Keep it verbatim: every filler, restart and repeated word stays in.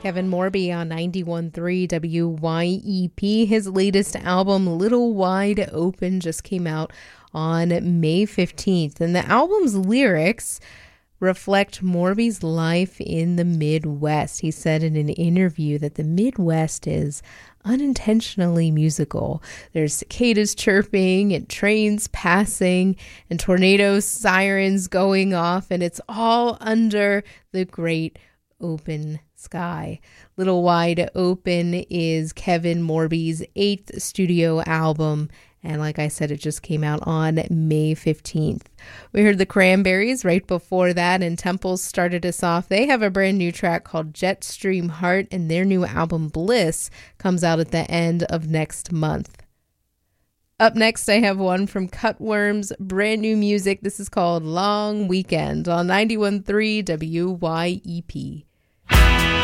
Kevin Morby on ninety-one point three W Y E P. His latest album, Little Wide Open, just came out on May fifteenth. And the album's lyrics reflect Morby's life in the Midwest. He said in an interview that the Midwest is unintentionally musical. There's cicadas chirping and trains passing and tornado sirens going off, and it's all under the great open sky. Little Wide Open is Kevin Morby's eighth studio album, and like I said, it just came out on May fifteenth. We heard the Cranberries right before that, and Temples started us off. They have a brand new track called Jetstream Heart, and their new album Bliss comes out at the end of next month. Up next, I have one from Cutworms, brand new music. This is called Long Weekend on ninety-one point three W Y E P.